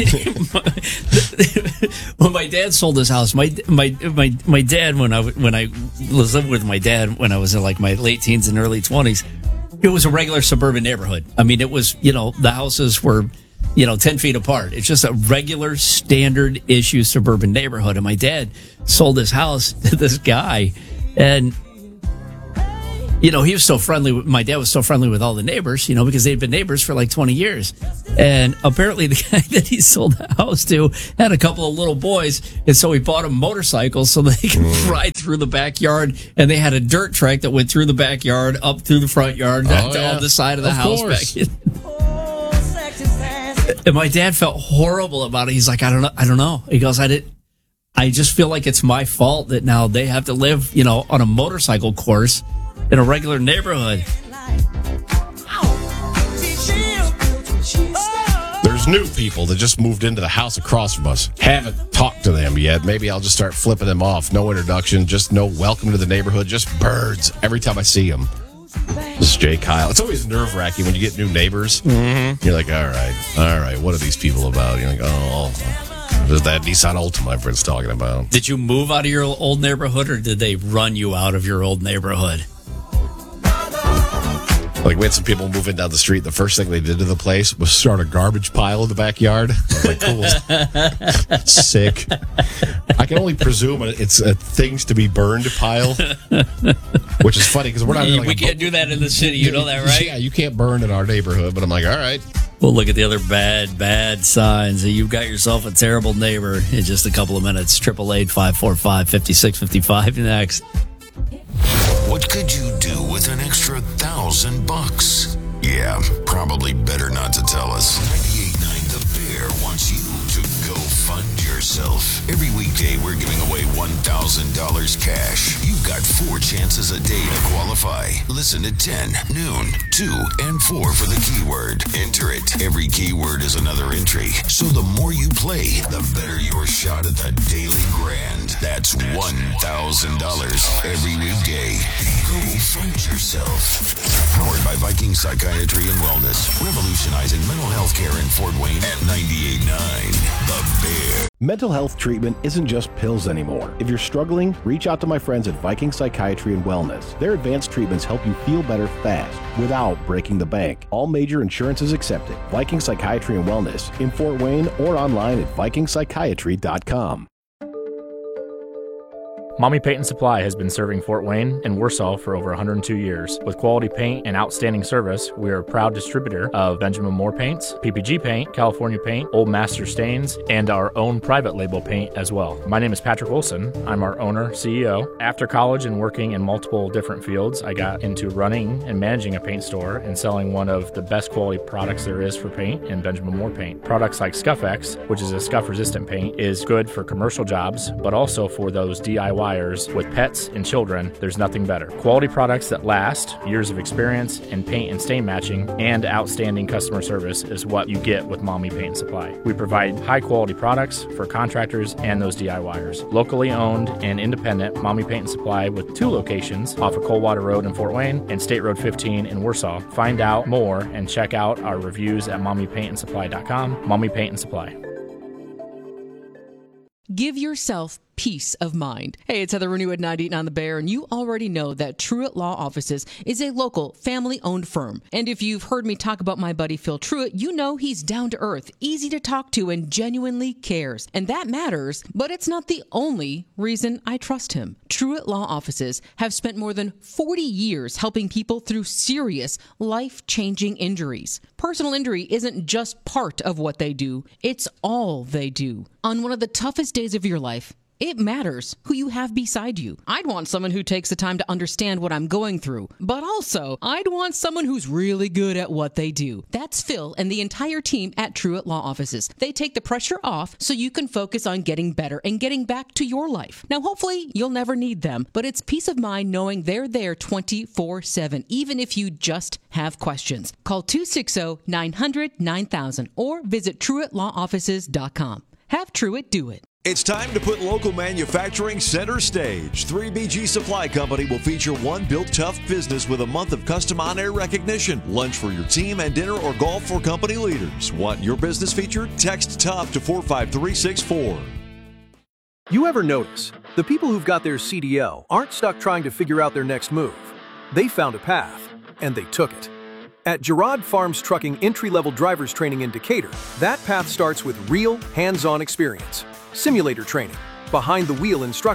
When my dad sold his house, my my my my dad when I when I was living with my dad when I was in like my late teens and early twenties, it was a regular suburban neighborhood. I mean, it was, you know, the houses were, you know, ten feet apart. It's just a regular standard issue suburban neighborhood. And my dad sold his house to this guy, and you know, he was so friendly. With, my dad was so friendly with all the neighbors, you know, because they'd been neighbors for like twenty years. And apparently the guy that he sold the house to had a couple of little boys. And so he bought them motorcycles so they could mm. ride through the backyard. And they had a dirt track that went through the backyard, up through the front yard, oh, to yeah. on the side of the of house. Course. Back in. And my dad felt horrible about it. He's like, I don't know. I don't know. He goes, I did. I just feel like it's my fault that now they have to live, you know, on a motorcycle course in a regular neighborhood. There's new people that just moved into the house across from us. Haven't talked to them yet. Maybe I'll just start flipping them off. No introduction, just no welcome to the neighborhood, just birds every time I see them. This is Jay Kyle. It's always nerve-wracking when you get new neighbors. Mm-hmm. You're like, all right, all right, what are these people about? You're like, oh... There's that Nissan Altima everyone's talking about. Did you move out of your old neighborhood, or did they run you out of your old neighborhood? Like, we had some people moving down the street. The first thing they did to the place was start a garbage pile in the backyard. I was like, cool. Sick. I can only presume it's a things to be burned pile, which is funny because we're not. We, like we a, can't do that in the city. You know that, right? Yeah, you can't burn in our neighborhood. But I'm like, all right. Well, look at the other bad, bad signs. You've got yourself a terrible neighbor in just a couple of minutes. triple eight, five four five, five six five five next. What could you do with an extra thousand bucks? Yeah, probably better not to tell us. ninety-eight point nine The Bear wants you to go fund yourself. Every weekday, we're giving away one thousand dollars cash. You've got four chances a day to qualify. Listen at ten, noon, two, and four for the keyword. Enter it. Every keyword is another entry. So the more you play, the better your shot at the daily grand. That's one thousand dollars every weekday. Go fund yourself. Powered by Viking Psychiatry and Wellness. Revolutionizing mental health care in Fort Wayne at ninety-eight point nine The Bear. Mental health treatment isn't just pills anymore. If you're struggling, reach out to my friends at Viking Psychiatry and Wellness. Their advanced treatments help you feel better fast without breaking the bank. All major insurances accepted. Viking Psychiatry and Wellness in Fort Wayne or online at viking psychiatry dot com. Mommy Paint and Supply has been serving Fort Wayne and Warsaw for over one hundred two years. With quality paint and outstanding service, we are a proud distributor of Benjamin Moore paints, P P G paint, California paint, Old Master stains, and our own private label paint as well. My name is Patrick Wilson. I'm our owner, C E O. After college and working in multiple different fields, I got into running and managing a paint store and selling one of the best quality products there is for paint in Benjamin Moore paint. Products like Scuff-X, which is a scuff-resistant paint, is good for commercial jobs, but also for those D I Y with pets and children. There's nothing better. Quality products that last, years of experience in paint and stain matching, and outstanding customer service is what you get with Mommy Paint and Supply. We provide high quality products for contractors and those DIYers. Locally owned and independent Mommy Paint and Supply with two locations off of Coldwater Road in Fort Wayne and State Road fifteen in Warsaw. Find out more and check out our reviews at mommy paint and supply dot com. Mommy Paint and Supply. Give yourself peace of mind. Hey, it's Heather Renew at ninety-eight on The Bear, and you already know that Truett Law Offices is a local, family-owned firm. And if you've heard me talk about my buddy Phil Truett, you know he's down to earth, easy to talk to, and genuinely cares. And that matters, but it's not the only reason I trust him. Truett Law Offices have spent more than forty years helping people through serious, life-changing injuries. Personal injury isn't just part of what they do, it's all they do. On one of the toughest days of your life, it matters who you have beside you. I'd want someone who takes the time to understand what I'm going through, but also I'd want someone who's really good at what they do. That's Phil and the entire team at Truett Law Offices. They take the pressure off so you can focus on getting better and getting back to your life. Now, hopefully you'll never need them, but it's peace of mind knowing they're there twenty-four seven, even if you just have questions. Call two six zero, nine hundred, nine thousand or visit truett law offices dot com. Have Truett do it. It's time to put local manufacturing center stage. three B G Supply Company will feature one built tough business with a month of custom on-air recognition, lunch for your team, and dinner or golf for company leaders. Want your business featured? Text TOUGH to four five three six four. You ever notice the people who've got their C D L aren't stuck trying to figure out their next move? They found a path, and they took it. At Gerard Farms Trucking Entry-Level Drivers Training in Decatur, that path starts with real, hands-on experience, simulator training, behind-the-wheel instruction,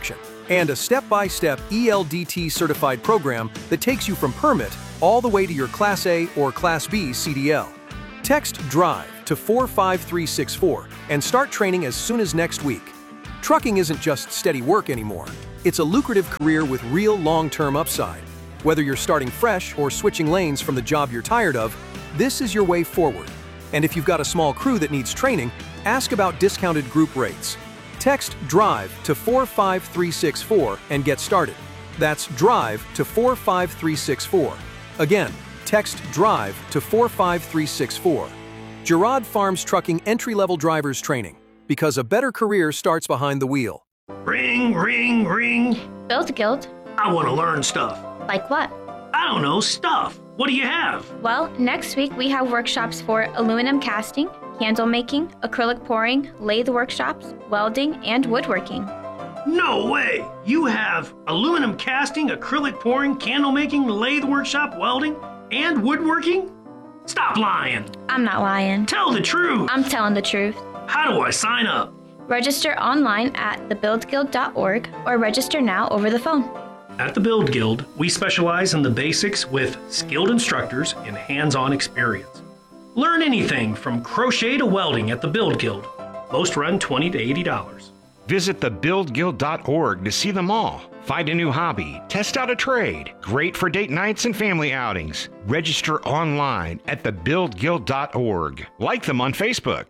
and a step-by-step E L D T certified program that takes you from permit all the way to your Class A or Class B C D L. Text DRIVE to four five three six four and start training as soon as next week. Trucking isn't just steady work anymore. It's a lucrative career with real long-term upside. Whether you're starting fresh or switching lanes from the job you're tired of, this is your way forward. And if you've got a small crew that needs training, ask about discounted group rates. Text DRIVE to four five three six four and get started. That's DRIVE to four five three six four. Again, text DRIVE to four five three six four. Girard Farms Trucking Entry-Level Drivers Training, because a better career starts behind the wheel. Ring, ring, ring. Build Guild. I want to learn stuff. Like what? I don't know, stuff. What do you have? Well, next week we have workshops for aluminum casting, candle making, acrylic pouring, lathe workshops, welding, and woodworking. No way! You have aluminum casting, acrylic pouring, candle making, lathe workshop, welding, and woodworking? Stop lying. I'm not lying. Tell the truth. I'm telling the truth. How do I sign up? Register online at the build guild dot org or register now over the phone. At the Build Guild, we specialize in the basics with skilled instructors and hands-on experience. Learn anything from crochet to welding at the Build Guild. Most run twenty to eighty dollars. Visit the build guild dot org to see them all. Find a new hobby, test out a trade. Great for date nights and family outings. Register online at the build guild dot org. Like them on Facebook.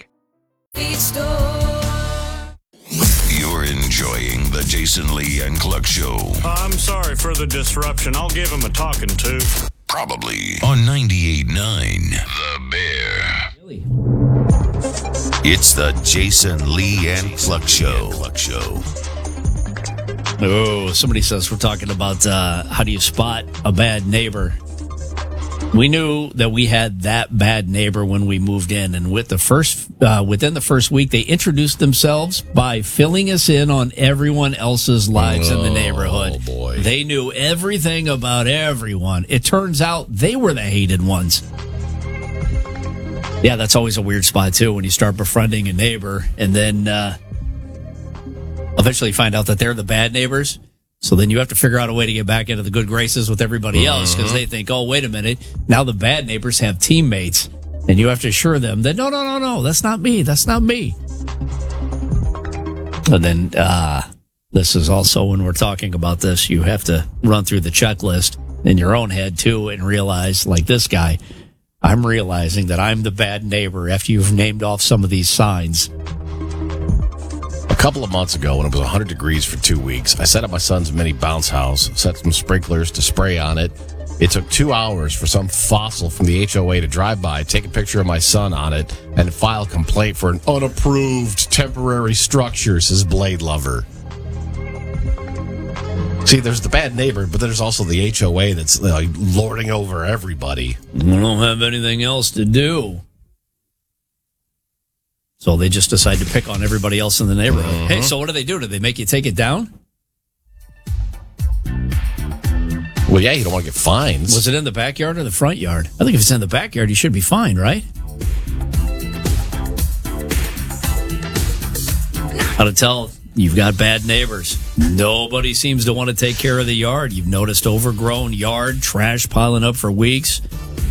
You're enjoying the Jason Lee and Cluck Show. I'm sorry for the disruption. I'll give him a talking to. Probably on ninety-eight point nine The Bear. Really? It's the Jason Lee and Cluck Show. Cluck Show. Oh, somebody says we're talking about uh, how do you spot a bad neighbor. We knew that we had that bad neighbor when we moved in, and with the first, uh, within the first week, they introduced themselves by filling us in on everyone else's lives oh, in the neighborhood. Boy. They knew everything about everyone. It turns out they were the hated ones. Yeah, that's always a weird spot, too, when you start befriending a neighbor, and then uh, eventually find out that they're the bad neighbors. So then you have to figure out a way to get back into the good graces with everybody else because they think, oh, wait a minute. Now the bad neighbors have teammates. And you have to assure them that, no, no, no, no, that's not me. That's not me. And then uh, this is also when we're talking about this, you have to run through the checklist in your own head, too, and realize, like this guy, I'm realizing that I'm the bad neighbor after you've named off some of these signs. A couple of months ago, when it was one hundred degrees for two weeks, I set up my son's mini bounce house, set some sprinklers to spray on it. It took two hours for some fossil from the H O A to drive by, take a picture of my son on it, and file a complaint for an unapproved temporary structure, says Blade Lover. See, there's the bad neighbor, but there's also the H O A that's like, lording over everybody. I don't have anything else to do. So they just decide to pick on everybody else in the neighborhood. Uh-huh. Hey, so what do they do? Do they make you take it down? Well, yeah, you don't want to get fines. Was it in the backyard or the front yard? I think if it's in the backyard, you should be fined, right? How to tell you've got bad neighbors. Nobody seems to want to take care of the yard. You've noticed overgrown yard, trash piling up for weeks.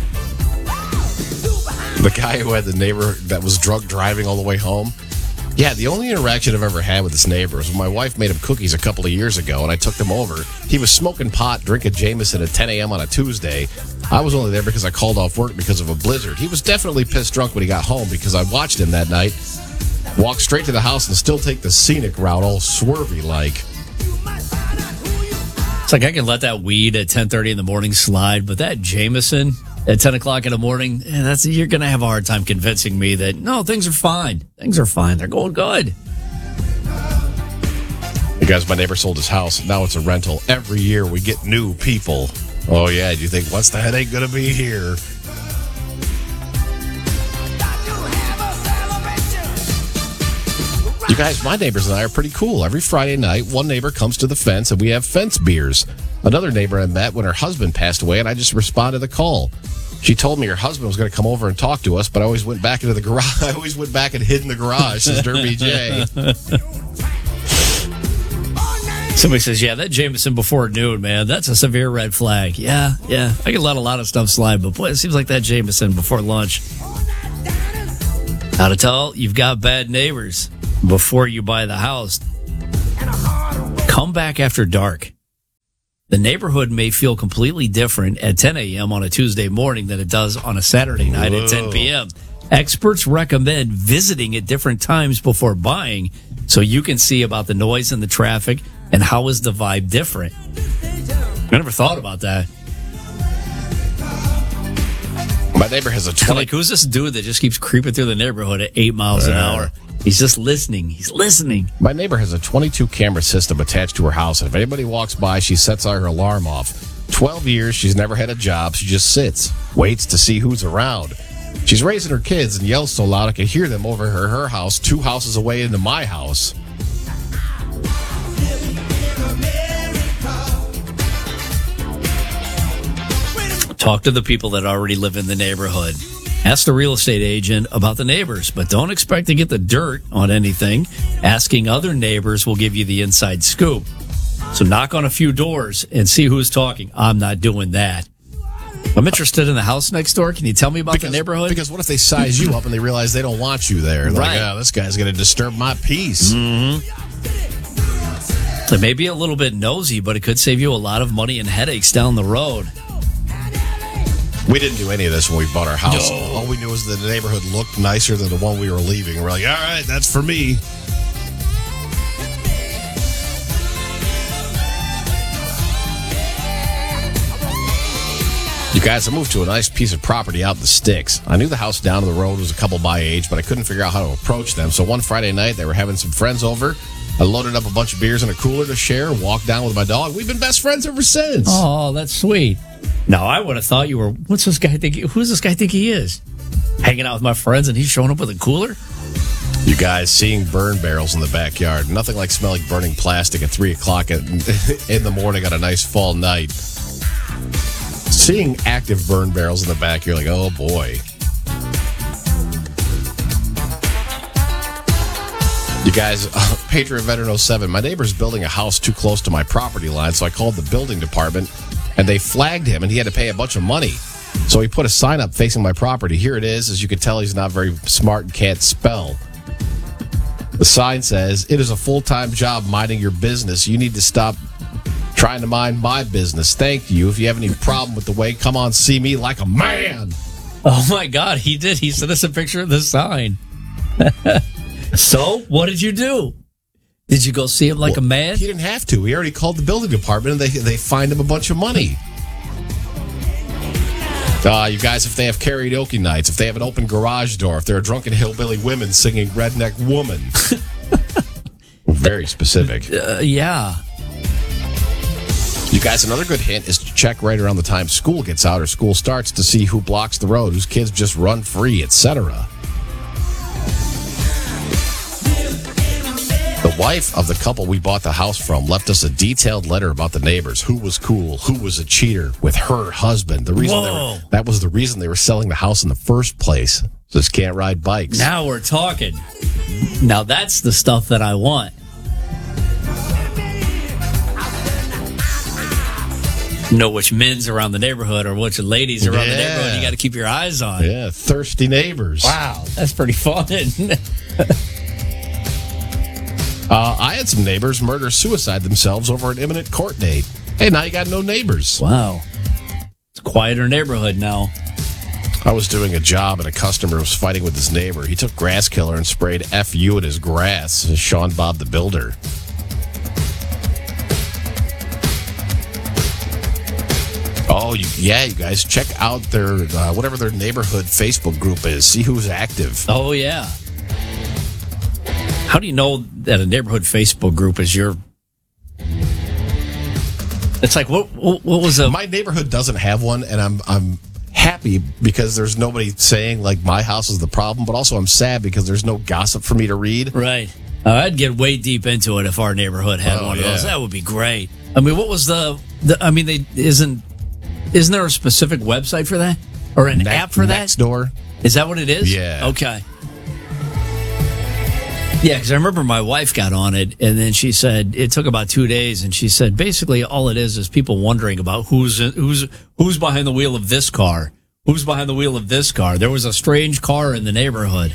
The guy who had the neighbor that was drunk driving all the way home. Yeah, the only interaction I've ever had with this neighbor was when my wife made him cookies a couple of years ago, and I took them over. He was smoking pot, drinking Jameson at ten a.m. on a Tuesday. I was only there because I called off work because of a blizzard. He was definitely pissed drunk when he got home because I watched him that night walk straight to the house and still take the scenic route, all swervy-like. It's like I can let that weed at ten thirty in the morning slide, but that Jameson at ten o'clock in the morning, eh, that's you're going to have a hard time convincing me that, no, things are fine. Things are fine. They're going good. You guys, my neighbor sold his house. Now it's a rental. Every year we get new people. Oh, yeah. Do you think, what's the headache going to be here? You guys, my neighbors and I are pretty cool. Every Friday night, one neighbor comes to the fence and we have fence beers. Another neighbor I met when her husband passed away, and I just responded to the call. She told me her husband was going to come over and talk to us, but I always went back into the garage. I always went back and hid in the garage, says Derby J. Somebody says, yeah, that Jameson before noon, man, that's a severe red flag. Yeah, yeah. I can let a lot of stuff slide, but boy, it seems like that Jameson before lunch. How to tell you've got bad neighbors before you buy the house. Come back after dark. The neighborhood may feel completely different at ten a.m. on a Tuesday morning than it does on a Saturday night Whoa. At ten p.m. Experts recommend visiting at different times before buying so you can see about the noise and the traffic and how is the vibe different. I never thought about that. My neighbor has a twenty. Like, who's this dude that just keeps creeping through the neighborhood at eight miles an hour? He's just listening. He's listening. My neighbor has a twenty-two camera system attached to her house, and if anybody walks by, she sets her alarm off. twelve years, she's never had a job. She just sits, waits to see who's around. She's raising her kids and yells so loud I can hear them over her, her house, two houses away into my house. Talk to the people that already live in the neighborhood. Ask the real estate agent about the neighbors, but don't expect to get the dirt on anything. Asking other neighbors will give you the inside scoop. So knock on a few doors and see who's talking. I'm not doing that. I'm interested in the house next door. Can you tell me about because, the neighborhood? Because what if they size you up and they realize they don't want you there? They're right. Like, oh, this guy's going to disturb my peace. Mm-hmm. It may be a little bit nosy, but it could save you a lot of money and headaches down the road. We didn't do any of this when we bought our house. No. All we knew was that the neighborhood looked nicer than the one we were leaving. We're like, all right, that's for me. You guys, I moved to a nice piece of property out in the sticks. I knew the house down the road was a couple my age, but I couldn't figure out how to approach them. So one Friday night, they were having some friends over. I loaded up a bunch of beers in a cooler to share, walked down with my dog. We've been best friends ever since. Oh, that's sweet. No, I would have thought you were, what's this guy think, who's this guy think he is? Hanging out with my friends and he's showing up with a cooler? You guys, seeing burn barrels in the backyard. Nothing like smelling burning plastic at three o'clock in the morning on a nice fall night. Seeing active burn barrels in the back, you're like, oh boy. You guys, uh, Patriot Veteran oh seven, my neighbor's building a house too close to my property line, so I called the building department, and they flagged him, and he had to pay a bunch of money. So he put a sign up facing my property. Here it is. As you can tell, he's not very smart and can't spell. The sign says, it is a full-time job minding your business. You need to stop trying to mind my business. Thank you. If you have any problem with the way, come on, see me like a man. Oh, my God, he did. He sent us a picture of the sign. So, what did you do? Did you go see him like well, a man? He didn't have to. He already called the building department, and they they fined him a bunch of money. Uh, you guys, if they have karaoke nights, if they have an open garage door, if there are drunken hillbilly women singing Redneck Woman. Very specific. Uh, yeah. You guys, another good hint is to check right around the time school gets out or school starts to see who blocks the road, whose kids just run free, et cetera. The wife of the couple we bought the house from left us a detailed letter about the neighbors, who was cool, who was a cheater with her husband. The reason they were, that was the reason they were selling the house in the first place. Just can't ride bikes. Now we're talking. Now that's the stuff that I want. Know which men's around the neighborhood or which ladies around yeah. the neighborhood you got to keep your eyes on. Yeah, thirsty neighbors. Wow, that's pretty fun. Uh, I had some neighbors murder-suicide themselves over an imminent court date. Hey, now you got no neighbors. Wow. It's a quieter neighborhood now. I was doing a job and a customer was fighting with his neighbor. He took grass killer and sprayed F U at his grass. Sean Bob the Builder. Oh, you, yeah, you guys, check out their, uh, whatever their neighborhood Facebook group is. See who's active. Oh, yeah. How do you know that a neighborhood Facebook group is your... It's like, what What, what was a... My neighborhood doesn't have one, and I'm I'm happy because there's nobody saying, like, my house is the problem, but also I'm sad because there's no gossip for me to read. Right. Uh, I'd get way deep into it if our neighborhood had oh, one of yeah. those. That would be great. I mean, what was the... the I mean, they isn't... Isn't there a specific website for that? Or an ne- app for that? Nextdoor. Is that what it is? Yeah. Okay. Yeah, because I remember my wife got on it, and then she said it took about two days, and she said basically all it is is people wondering about who's who's who's behind the wheel of this car, who's behind the wheel of this car. There was a strange car in the neighborhood.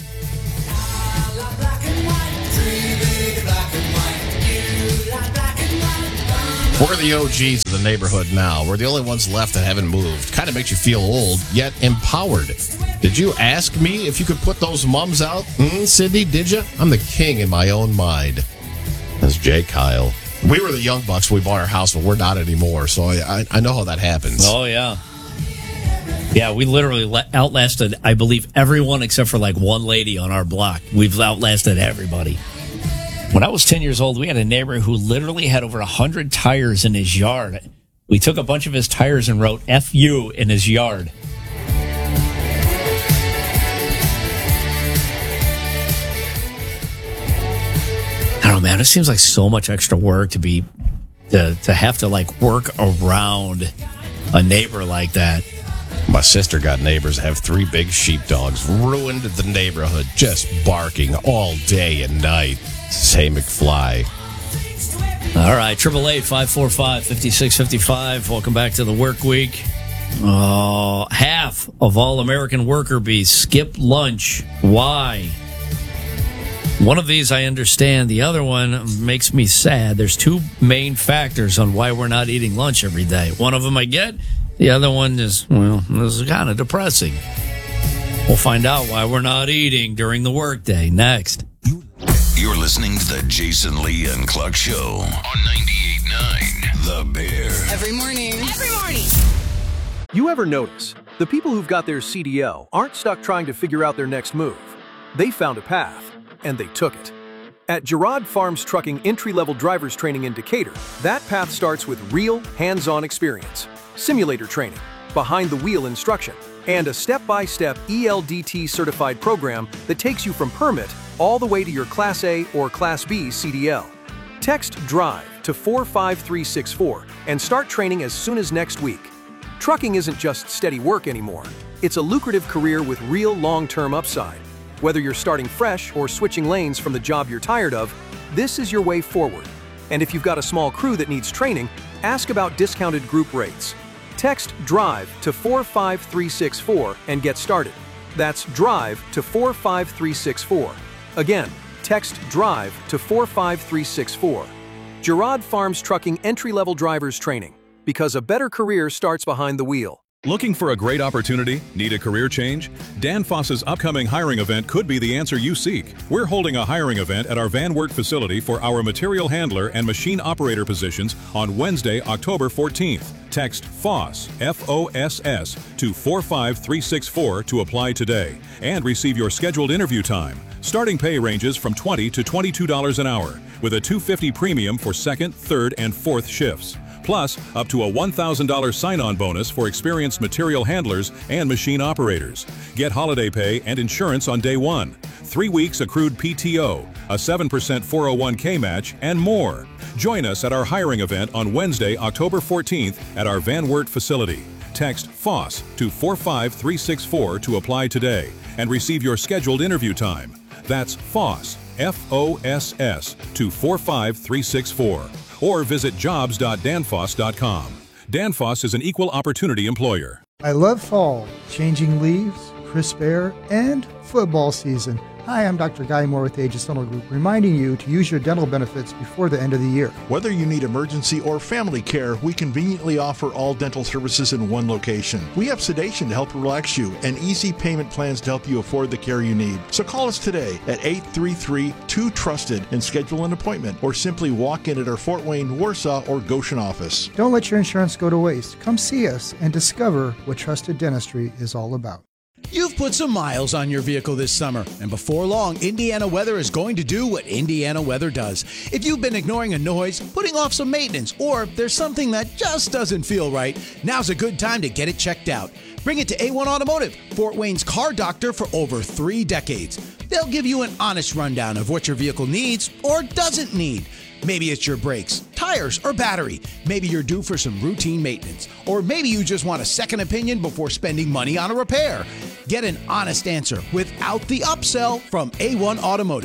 We're the O Gs of the neighborhood now. We're the only ones left that haven't moved. Kind of makes you feel old, yet empowered. Did you ask me if you could put those mums out? Mm, Sydney, did you? I'm the king in my own mind. That's Jay Kyle. We were the young bucks when we bought our house, but we're not anymore, so I, I know how that happens. Oh, yeah. Yeah, we literally le- outlasted, I believe, everyone except for like one lady on our block. We've outlasted everybody. When I was ten years old, we had a neighbor who literally had over one hundred tires in his yard. We took a bunch of his tires and wrote F U in his yard. I don't know, man. It seems like so much extra work to be, to, to have to like work around a neighbor like that. My sister got neighbors that have three big sheepdogs. Ruined the neighborhood, just barking all day and night. Say McFly. All right, triple eight five four five five six five five. Welcome back to the work week. Oh, half of all American worker bees skip lunch. Why? One of these I understand. The other one makes me sad. There's two main factors on why we're not eating lunch every day. One of them I get. The other one is, well, this is kind of depressing. We'll find out why we're not eating during the workday next. You're listening to the Jason Lee and Cluck Show on ninety-eight point nine The Bear. Every morning. Every morning. You ever notice the people who've got their C D L aren't stuck trying to figure out their next move? They found a path, and they took it. At Girard Farms Trucking entry-level drivers training in Decatur, that path starts with real, hands-on experience, simulator training, behind-the-wheel instruction, and a step-by-step E L D T-certified program that takes you from permit all the way to your Class A or Class B C D L. Text DRIVE to four five three six four and start training as soon as next week. Trucking isn't just steady work anymore. It's a lucrative career with real long-term upside. Whether you're starting fresh or switching lanes from the job you're tired of, this is your way forward. And if you've got a small crew that needs training, ask about discounted group rates. Text DRIVE to four five three six four and get started. That's DRIVE to four five three six four. Again, text DRIVE to four five three six four. Girard Farms Trucking entry-level drivers training, because a better career starts behind the wheel. Looking for a great opportunity? Need a career change? Danfoss's upcoming hiring event could be the answer you seek. We're holding a hiring event at our Van Wert facility for our material handler and machine operator positions on Wednesday, October fourteenth. Text FOSS, F O S S, to four five three six four to apply today and receive your scheduled interview time. Starting pay ranges from twenty dollars to twenty-two dollars an hour, with a two hundred fifty dollars premium for second, third, and fourth shifts. Plus, up to a one thousand dollars sign-on bonus for experienced material handlers and machine operators. Get holiday pay and insurance on day one, three weeks accrued P T O, a seven percent four oh one K match, and more. Join us at our hiring event on Wednesday, October fourteenth at our Van Wert facility. Text FOSS to four five three six four to apply today and receive your scheduled interview time. That's FOSS, F O S S, to four five three six four. Or visit jobs dot danfoss dot com. Danfoss is an equal opportunity employer. I love fall, changing leaves, crisp air, and football season. Hi, I'm Doctor Guy Moore with Aegis Dental Group, reminding you to use your dental benefits before the end of the year. Whether you need emergency or family care, we conveniently offer all dental services in one location. We have sedation to help relax you and easy payment plans to help you afford the care you need. So call us today at eight three three, two trusted and schedule an appointment, or simply walk in at our Fort Wayne, Warsaw, or Goshen office. Don't let your insurance go to waste. Come see us and discover what trusted dentistry is all about. You've put some miles on your vehicle this summer, and before long, Indiana Weather is going to do what Indiana Weather does. If you've been ignoring a noise, putting off some maintenance, or there's something that just doesn't feel right, now's a good time to get it checked out. Bring it to A one Automotive, Fort Wayne's car doctor for over three decades. They'll give you an honest rundown of what your vehicle needs or doesn't need. Maybe it's your brakes, tires, or battery. Maybe you're due for some routine maintenance. Or maybe you just want a second opinion before spending money on a repair. Get an honest answer without the upsell from A one Automotive.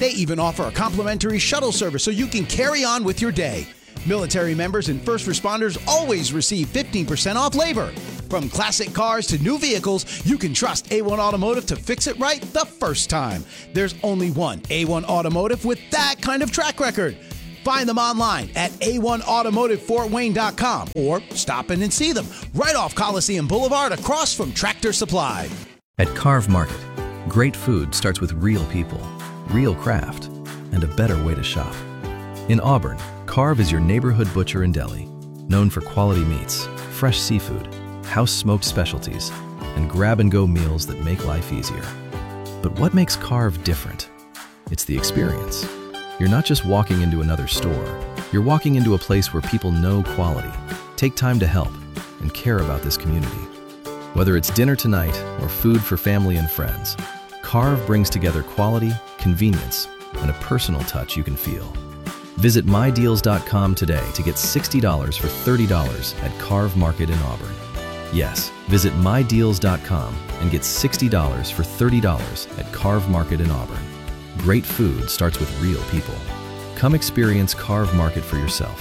They even offer a complimentary shuttle service so you can carry on with your day. Military members and first responders always receive fifteen percent off labor. From classic cars to new vehicles, you can trust A one Automotive to fix it right the first time. There's only one A one Automotive with that kind of track record. Find them online at A one automotive fort wayne dot com or stop in and see them right off Coliseum Boulevard across from Tractor Supply. At Carve Market, great food starts with real people, real craft, and a better way to shop. In Auburn, Carve is your neighborhood butcher and deli, known for quality meats, fresh seafood, house-smoked specialties, and grab-and-go meals that make life easier. But what makes Carve different? It's the experience. You're not just walking into another store. You're walking into a place where people know quality, take time to help, and care about this community. Whether it's dinner tonight or food for family and friends, Carve brings together quality, convenience, and a personal touch you can feel. Visit my deals dot com today to get sixty dollars for thirty dollars at Carve Market in Auburn. Yes, visit my deals dot com and get sixty dollars for thirty dollars at Carve Market in Auburn. Great food starts with real people. Come experience Carve Market for yourself.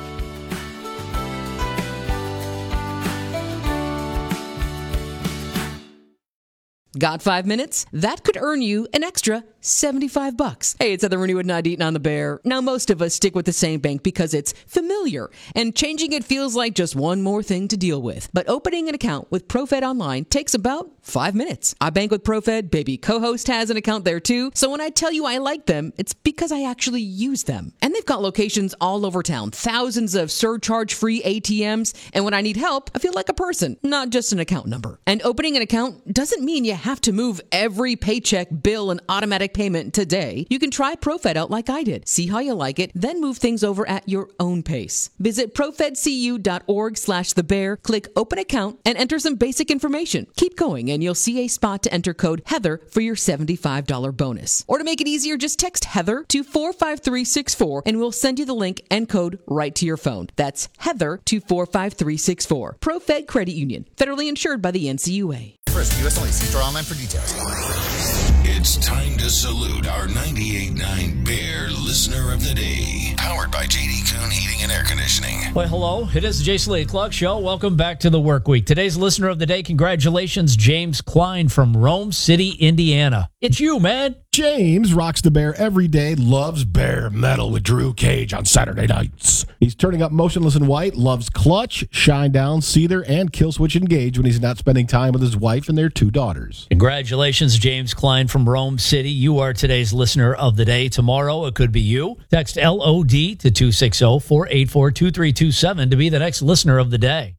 Got five minutes? That could earn you an extra seventy-five bucks. Hey, it's Heather Rooney with Not Eating on the Bear. Now, most of us stick with the same bank because it's familiar, and changing it feels like just one more thing to deal with. But opening an account with ProFed Online takes about five minutes. I bank with ProFed. Baby co-host has an account there too. So when I tell you I like them, it's because I actually use them. And they've got locations all over town, thousands of surcharge-free A T Ms. And when I need help, I feel like a person, not just an account number. And opening an account doesn't mean you have to move every paycheck, bill, and automatic payment today. You can try ProFed out like I did. See how you like it, then move things over at your own pace. Visit profedcu.org slash the bear, click open account, and enter some basic information. Keep going, and you'll see a spot to enter code Heather for your seventy-five dollars bonus. Or to make it easier, just text Heather to four five three six four, and we'll send you the link and code right to your phone. That's Heather to four five three six four. ProFed Credit Union, federally insured by the N C U A. First, U S only. See store online for details. It's time to salute our ninety-eight point nine Bear Listener of the Day. Powered by J D Kuhn Heating and Air Conditioning. Well, hello. It is the Jason Lee Cluck Show. Welcome back to the work week. Today's Listener of the Day, congratulations, James Klein from Rome City, Indiana. It's you, man. James rocks the bear every day, loves Bear Metal with Drew Cage on Saturday nights. He's turning up Motionless in White, loves Clutch, Shinedown, Seether, and Killswitch Engage when he's not spending time with his wife and their two daughters. Congratulations, James Klein from Rome City. You are today's Listener of the Day. Tomorrow, it could be you. Text L O D to two six zero, four eight four, two three two seven to be the next Listener of the Day.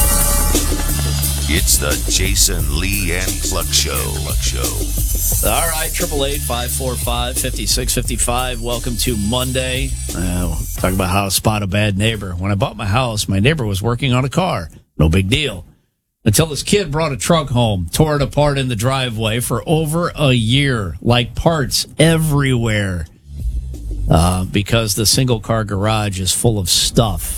It's the Jason Lee and Cluck Show. Cluck Show. All right, triple eight five four five five six five five. Welcome to Monday. Uh, talk about how to spot a bad neighbor. When I bought my house, my neighbor was working on a car. No big deal. Until this kid brought a truck home, tore it apart in the driveway for over a year, like parts everywhere, uh, because the single-car garage is full of stuff.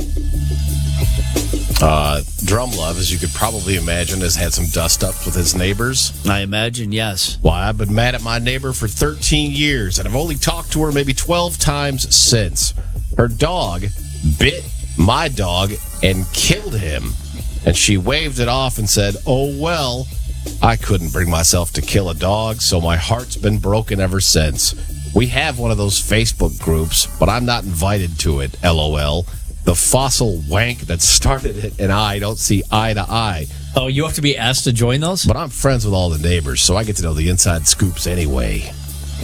Uh, Drumlove, as you could probably imagine, has had some dust-ups with his neighbors. I imagine, yes. Why, I've been mad at my neighbor for thirteen years, and I've only talked to her maybe twelve times since. Her dog bit my dog and killed him, and she waved it off and said, oh, well, I couldn't bring myself to kill a dog, so my heart's been broken ever since. We have one of those Facebook groups, but I'm not invited to it, LOL. The fossil wank that started it and I don't see eye to eye. Oh, you have to be asked to join those? But I'm friends with all the neighbors, so I get to know the inside scoops anyway.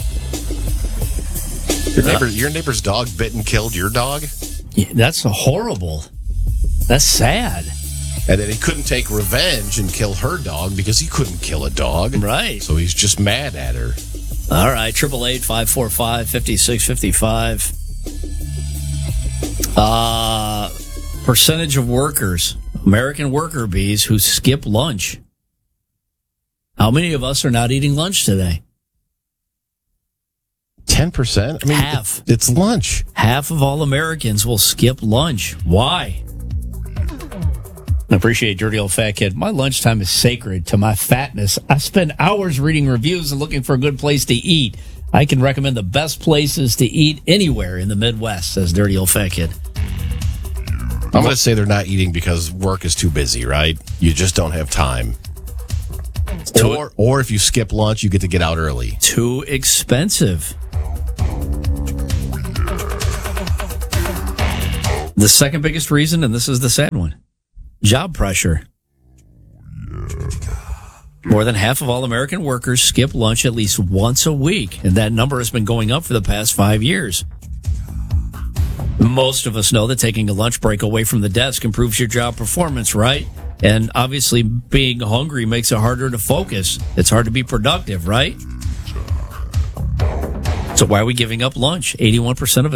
Your neighbor, your neighbor's dog bit and killed your dog? Yeah, that's horrible. That's sad. And then he couldn't take revenge and kill her dog because he couldn't kill a dog. Right. So he's just mad at her. All right, triple eight five four five five six five five. Uh, percentage of workers, American worker bees who skip lunch. How many of us are not eating lunch today? ten percent? I mean, half. It's lunch. Half of all Americans will skip lunch. Why? I appreciate Dirty Old Fat Kid. My lunchtime is sacred to my fatness. I spend hours reading reviews and looking for a good place to eat. I can recommend the best places to eat anywhere in the Midwest, says Dirty Old Fat Kid. I'm going to say they're not eating because work is too busy, right? You just don't have time. Too, or, or if you skip lunch, you get to get out early. Too expensive. The second biggest reason, and this is the sad one, job pressure. More than half of all American workers skip lunch at least once a week, and that number has been going up for the past five years. Most of us know that taking a lunch break away from the desk improves your job performance, right? And obviously being hungry makes it harder to focus. It's hard to be productive, right? So why are we giving up lunch? eighty-one percent of us